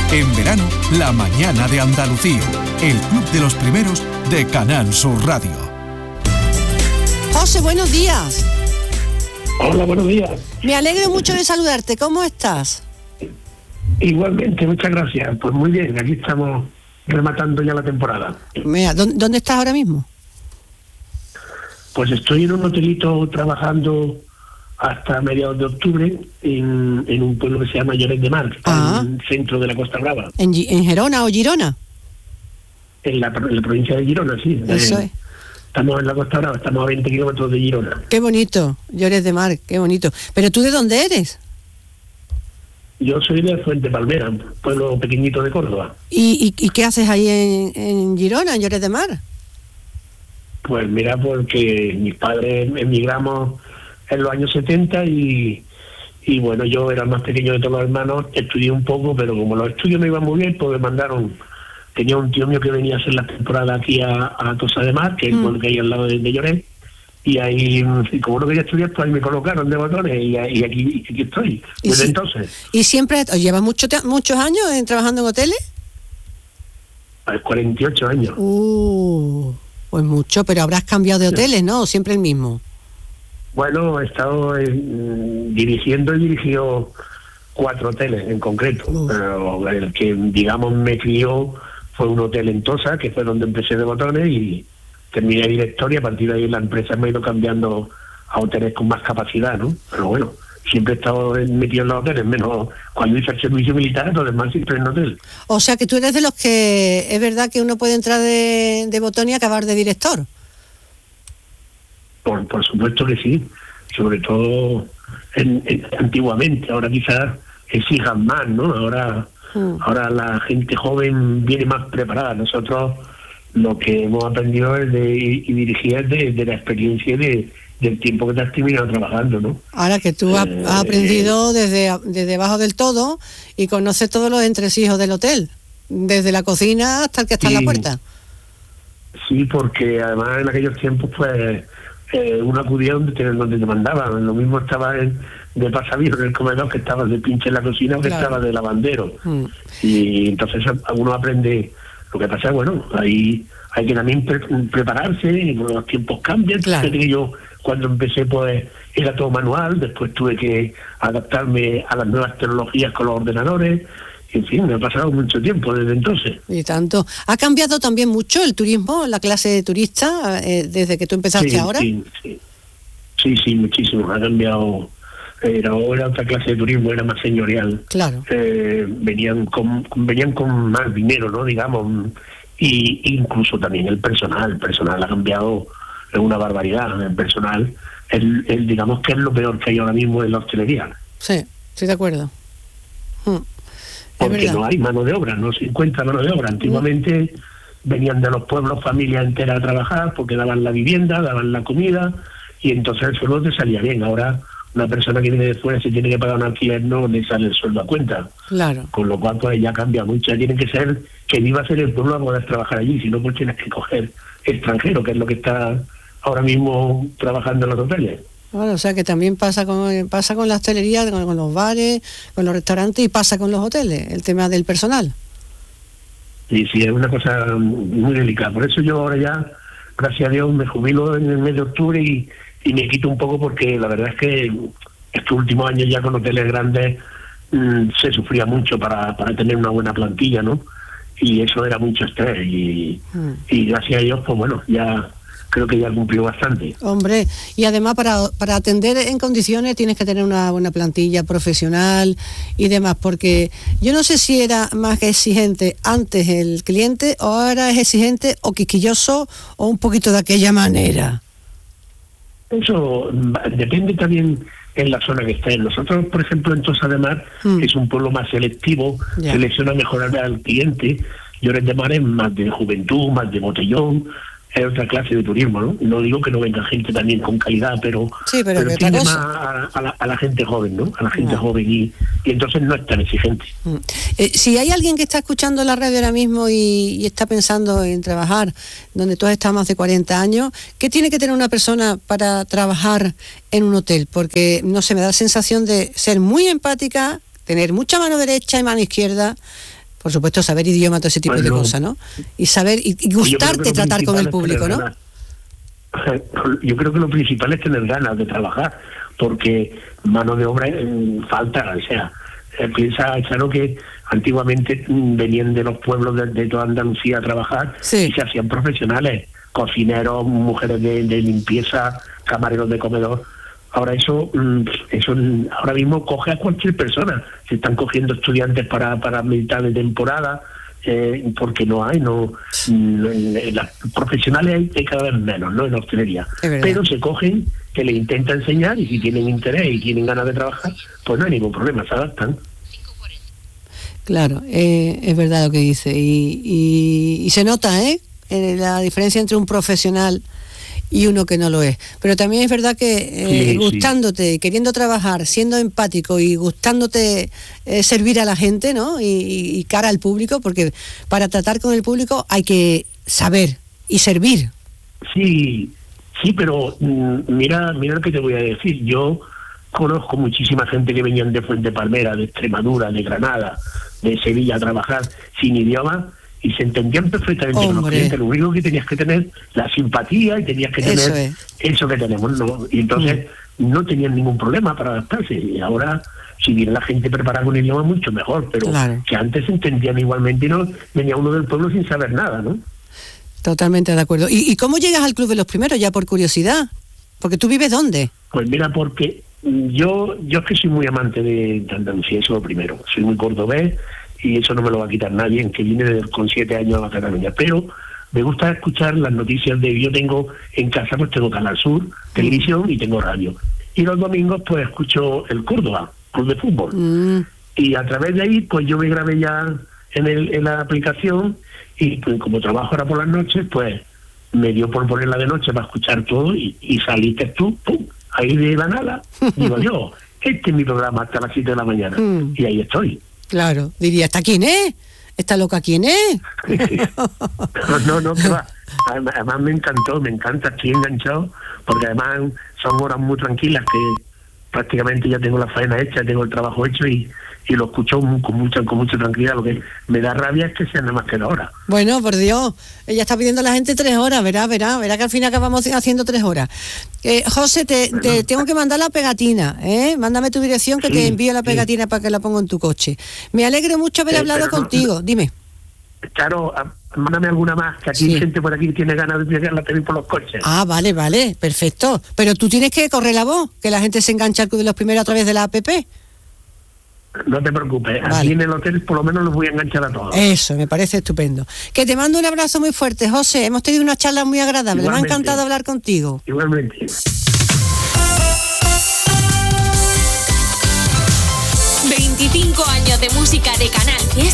En verano, La Mañana de Andalucía, el club de los primeros de Canal Sur Radio. José, buenos días. Hola, buenos días. Me alegro mucho de saludarte. ¿Cómo estás? Igualmente, muchas gracias. Pues muy bien, aquí estamos rematando ya la temporada. Mira, ¿dónde estás ahora mismo? Pues estoy en un hotelito trabajando hasta mediados de octubre en un pueblo que se llama Lloret de Mar, que está en el centro de la Costa Brava. ¿En Gerona o Girona? En la provincia de Girona, sí. Eso es. Estamos en la Costa Brava, estamos a 20 kilómetros de Girona. Qué bonito, Lloret de Mar, qué bonito. ¿Pero tú de dónde eres? Yo soy de Fuente Palmera, un pueblo pequeñito de Córdoba. ¿Y qué haces ahí en Girona, en Lloret de Mar? Pues mira, porque mis padres emigramos en los años 70 y bueno, yo era el más pequeño de todos los hermanos, estudié un poco, pero como los estudios me iban muy bien, pues me mandaron. Tenía un tío mío que venía a hacer la temporada aquí a Tossa de Mar, que es el pueblo que hay al lado de Lloret, y ahí, como no quería estudiar, pues ahí me colocaron de botones y aquí estoy, desde entonces. ¿Y siempre llevas muchos años trabajando en hoteles? Pues 48 años. Pues mucho, pero habrás cambiado de hoteles, ¿no? ¿O siempre el mismo? Bueno, he estado dirigiendo y dirigido 4 hoteles en concreto, pero el que, digamos, me crió fue un hotel en Tossa, que fue donde empecé de botones y terminé director, y a partir de ahí la empresa me ha ido cambiando a hoteles con más capacidad, ¿no? Pero bueno, siempre he estado metido en los hoteles, menos cuando hice el servicio militar, los demás siempre en hotel. O sea que tú eres de los que es verdad que uno puede entrar de botón y acabar de director. Por supuesto que sí, sobre todo antiguamente, ahora quizás exijan más, ¿no? Ahora la gente joven viene más preparada. Nosotros lo que hemos aprendido es de dirigir de la experiencia del tiempo que te has terminado trabajando, ¿no? Ahora que tú has aprendido desde abajo del todo y conoces todos los entresijos del hotel, desde la cocina hasta el que está en la puerta. Sí, porque además en aquellos tiempos pues uno acudía donde te mandaban. Lo mismo estaba de pasaviso en el comedor, que estaba de pinche en la cocina, o que estaba de lavandero. Y entonces uno aprende. Lo que pasa es, bueno, ahí hay que también prepararse, y los tiempos cambian. Fíjate que yo cuando empecé pues era todo manual, después tuve que adaptarme a las nuevas tecnologías con los ordenadores. En fin, me ha pasado mucho tiempo desde entonces. Y tanto. ¿Ha cambiado también mucho el turismo, la clase de turista, desde que tú empezaste ahora? Sí, muchísimo. Ha cambiado. Era otra clase de turismo, era más señorial. Claro. Venían con más dinero, ¿no? Digamos. Y incluso también el personal ha cambiado, es una barbaridad. El personal, digamos que es lo peor que hay ahora mismo en la hostelería. Sí, estoy de acuerdo. Porque no hay mano de obra, no se encuentra mano de obra. Antiguamente venían de los pueblos familias enteras a trabajar porque daban la vivienda, daban la comida, y entonces el sueldo te salía bien. Ahora una persona que viene de fuera, si tiene que pagar un alquiler, no le sale el sueldo a cuenta. Claro. Con lo cual pues ya cambia mucho. Ya tiene que ser que viva a ser el pueblo a poder trabajar allí, si no pues tienes que coger extranjero, que es lo que está ahora mismo trabajando en los hoteles. Bueno, o sea que también pasa con la hostelería, con los bares, con los restaurantes, y pasa con los hoteles, el tema del personal. Sí, es una cosa muy delicada. Por eso yo ahora ya, gracias a Dios, me jubilo en el mes de octubre y me quito un poco, porque la verdad es que estos últimos años ya con hoteles grandes se sufría mucho para tener una buena plantilla, ¿no? Y eso era mucho estrés y gracias a Dios, pues bueno, ya creo que ya cumplió bastante. Hombre, y además para atender en condiciones tienes que tener una buena plantilla profesional y demás, porque yo no sé si era más exigente antes el cliente, o ahora es exigente o quisquilloso, o un poquito de aquella manera. Eso depende también en la zona que estés. Nosotros, por ejemplo, en Tossa de Mar es un pueblo más selectivo, selecciona mejor al cliente. Lloret de Mar es más de juventud, más de botellón, es otra clase de turismo, ¿no? No digo que no venga gente también con calidad, pero tiende más a la gente joven, ¿no? A la gente joven y entonces no es tan exigente. Si hay alguien que está escuchando la radio ahora mismo y está pensando en trabajar donde tú has estado más de 40 años, ¿qué tiene que tener una persona para trabajar en un hotel? Porque, no sé, me da la sensación de ser muy empática, tener mucha mano derecha y mano izquierda, Por supuesto, saber idioma, todo ese tipo de cosas, ¿no? Y saber, y gustarte tratar con el público, ¿no? Yo creo que lo principal es tener ganas de trabajar, porque mano de obra falta, o sea, piensa, claro, que antiguamente venían de los pueblos de toda Andalucía a trabajar, sí, y se hacían profesionales, cocineros, mujeres de limpieza, camareros de comedor. Ahora eso ahora mismo coge a cualquier persona. Se están cogiendo estudiantes para mitad de temporada, porque las profesionales hay cada vez menos, ¿no?, en hostelería. Pero se cogen que le intenta enseñar, y si tienen interés y tienen ganas de trabajar, pues no hay ningún problema, se adaptan. Claro, es verdad lo que dice, y se nota, la diferencia entre un profesional y uno que no lo es. Pero también es verdad que gustándote, queriendo trabajar, siendo empático y gustándote servir a la gente, ¿no?, y cara al público, porque para tratar con el público hay que saber y servir. Sí, pero mira lo que te voy a decir. Yo conozco muchísima gente que venían de Fuente Palmera, de Extremadura, de Granada, de Sevilla a trabajar sin idioma, y se entendían perfectamente con los clientes. Lo único que tenías que tener la simpatía, y tenías que tener eso que tenemos, ¿no? Y entonces no tenían ningún problema para adaptarse. Y ahora, si viene la gente preparada con un idioma, mucho mejor, pero que antes se entendían igualmente, y no venía uno del pueblo sin saber nada, ¿no? Totalmente de acuerdo. ¿Y cómo llegas al Club de los Primeros, ya por curiosidad? Porque tú vives ¿dónde? Pues mira, porque yo es que soy muy amante de Andalucía, eso es lo primero. Soy muy cordobés, y eso no me lo va a quitar nadie, en que vine con 7 años a Cataluña. Pero me gusta escuchar las noticias yo tengo en casa, pues tengo Canal Sur, televisión, y tengo radio. Y los domingos pues escucho el Córdoba, Club de Fútbol. Y a través de ahí pues yo me grabé ya en la aplicación, y pues, como trabajo ahora por las noches, pues me dio por ponerla de noche para escuchar todo, y saliste tú, pum, ahí de la nada. Digo yo, este es mi programa hasta las 7 de la mañana. Y ahí estoy. Claro, diría, ¿esta quién es? ¿Esta loca quién es? No, que va. Además me encanta, estoy enganchado, porque además son horas muy tranquilas, que prácticamente ya tengo la faena hecha, tengo el trabajo hecho, y lo escucho con mucha tranquilidad. Lo que me da rabia es que sea nada más que la hora. Bueno, por Dios, ella está pidiendo a la gente 3 horas, verá que al fin acabamos haciendo 3 horas. José, te tengo que mandar la pegatina, mándame tu dirección, que te envío la pegatina para que la ponga en tu coche. Me alegro mucho haber hablado contigo, dime. Claro, mándame alguna más, que aquí hay gente por aquí que tiene ganas de llegar a tener por los coches. Ah, vale, perfecto. Pero tú tienes que correr la voz, que la gente se engancha al Club de los Primeros a través de la app. No te preocupes, aquí en el hotel por lo menos los voy a enganchar a todos. Eso, me parece estupendo. Que te mando un abrazo muy fuerte, José. Hemos tenido una charla muy agradable. Igualmente. Me ha encantado hablar contigo. Igualmente. 25 años de música de